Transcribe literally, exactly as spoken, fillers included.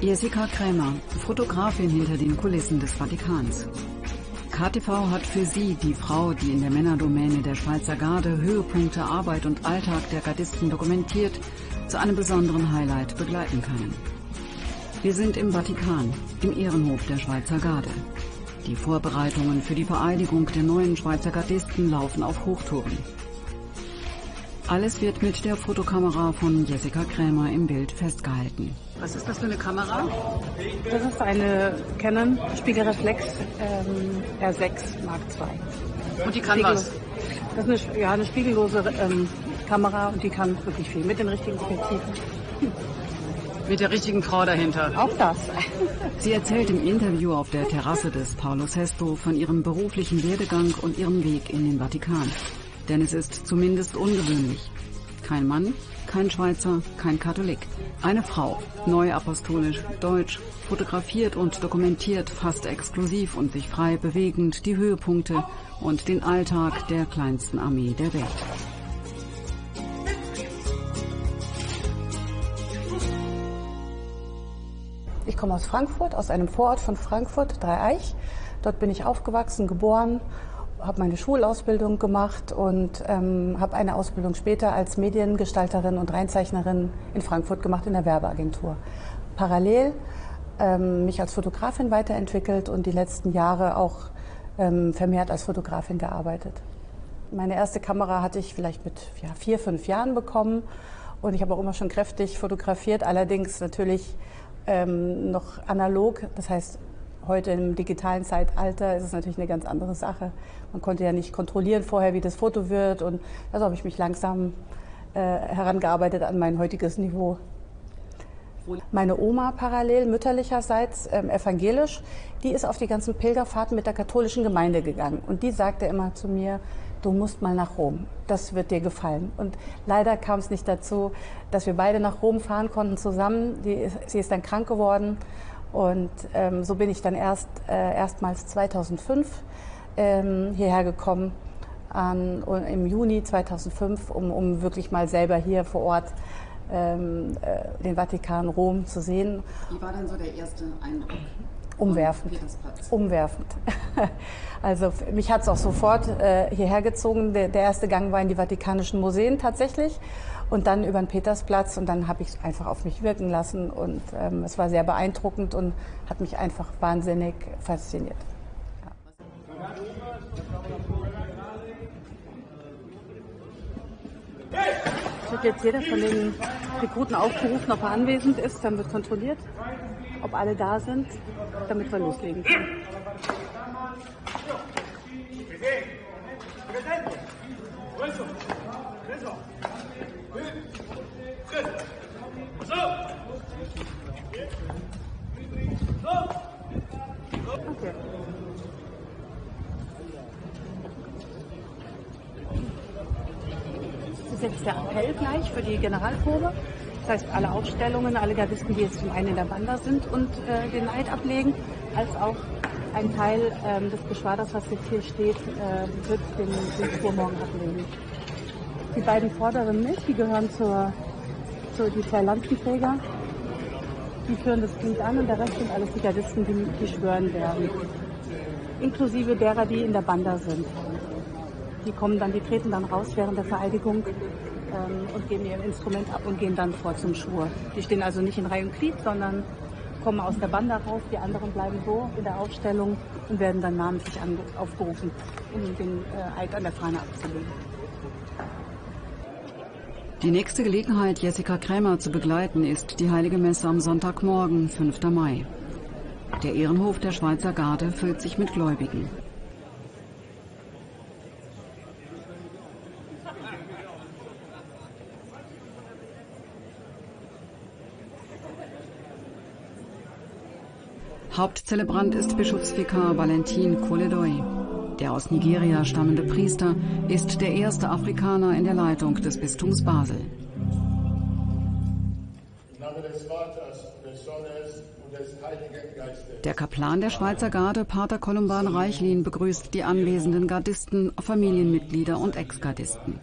Jessica Krämer, Fotografin hinter den Kulissen des Vatikans. K T V hat für sie, die Frau, die in der Männerdomäne der Schweizer Garde Höhepunkte, Arbeit und Alltag der Gardisten dokumentiert, zu einem besonderen Highlight begleiten können. Wir sind im Vatikan, im Ehrenhof der Schweizer Garde. Die Vorbereitungen für die Vereidigung der neuen Schweizer Gardisten laufen auf Hochtouren. Alles wird mit der Fotokamera von Jessica Krämer im Bild festgehalten. Was ist das für eine Kamera? Das ist eine Canon Spiegelreflex ähm, R sechs Mark zwei. Und die kann was? Das ist eine, ja, eine spiegellose ähm, Kamera und die kann wirklich viel mit den richtigen Objektiven. Mit der richtigen Frau dahinter. Auch das. Sie erzählt im Interview auf der Terrasse des Paolo Sesto von ihrem beruflichen Werdegang und ihrem Weg in den Vatikan. Denn es ist zumindest ungewöhnlich. Kein Mann, kein Schweizer, kein Katholik. Eine Frau, neuapostolisch, deutsch, fotografiert und dokumentiert fast exklusiv und sich frei bewegend die Höhepunkte und den Alltag der kleinsten Armee der Welt. Ich komme aus Frankfurt, aus einem Vorort von Frankfurt, Dreieich. Dort bin ich aufgewachsen, geboren, habe meine Schulausbildung gemacht und ähm, habe eine Ausbildung später als Mediengestalterin und Reinzeichnerin in Frankfurt gemacht in der Werbeagentur. Parallel ähm, mich als Fotografin weiterentwickelt und die letzten Jahre auch ähm, vermehrt als Fotografin gearbeitet. Meine erste Kamera hatte ich vielleicht mit ja, vier, fünf Jahren bekommen und ich habe auch immer schon kräftig fotografiert, allerdings natürlich ähm, noch analog, das heißt, heute im digitalen Zeitalter ist es natürlich eine ganz andere Sache. Man konnte ja nicht kontrollieren vorher, wie das Foto wird und also habe ich mich langsam äh, herangearbeitet an mein heutiges Niveau. Meine Oma parallel, mütterlicherseits ähm, evangelisch, die ist auf die ganzen Pilgerfahrten mit der katholischen Gemeinde gegangen und die sagte immer zu mir, du musst mal nach Rom, das wird dir gefallen. Und leider kam es nicht dazu, dass wir beide nach Rom fahren konnten zusammen. Die, sie ist dann krank geworden. Und ähm, so bin ich dann erst äh, erstmals zweitausendfünf ähm, hierher gekommen, an, im Juni zweitausendfünf, um, um wirklich mal selber hier vor Ort ähm, äh, den Vatikan, Rom zu sehen. Wie war denn so der erste Eindruck? Umwerfend. Umwerfend. Also mich hat es auch sofort äh, hierher gezogen. Der, der erste Gang war in die Vatikanischen Museen tatsächlich und dann über den Petersplatz und dann habe ich es einfach auf mich wirken lassen und ähm, es war sehr beeindruckend und hat mich einfach wahnsinnig fasziniert. Ja. Es wird jetzt jeder von den Rekruten aufgerufen, ob er anwesend ist, dann wird kontrolliert, ob alle da sind, damit wir loslegen können. Okay. Das ist jetzt der Appell gleich für die Generalprobe. Das heißt, alle Aufstellungen, alle Gardisten, die jetzt zum einen in der Banda sind und äh, den Eid ablegen, als auch ein Teil ähm, des Geschwaders, was jetzt hier steht, äh, wird den, den Schwur morgen ablegen. Die beiden vorderen nicht, die gehören zur, zur die zwei Lanzenträger. Die führen das Glied an und der Rest sind alles die Gardisten, die, die schwören werden. Inklusive derer, die in der Banda sind. Die kommen dann, die treten dann raus während der Vereidigung ähm, und geben ihr Instrument ab und gehen dann vor zum Schwur. Die stehen also nicht in Reihe und Glied, sondern kommen aus der Banda raus, die anderen bleiben so in der Aufstellung und werden dann namentlich aufgerufen, um den äh, Eid an der Fahne abzulegen. Die nächste Gelegenheit, Jessica Krämer zu begleiten, ist die Heilige Messe am Sonntagmorgen, fünfter Mai. Der Ehrenhof der Schweizer Garde füllt sich mit Gläubigen. Hauptzelebrant ist Bischofsvikar Valentin Koledoy. Der aus Nigeria stammende Priester ist der erste Afrikaner in der Leitung des Bistums Basel. Im Namen des Vaters, des Sohnes und des Heiligen Geistes. Der Kaplan der Schweizer Garde, Pater Columban Reichlin, begrüßt die anwesenden Gardisten, Familienmitglieder und Ex-Gardisten.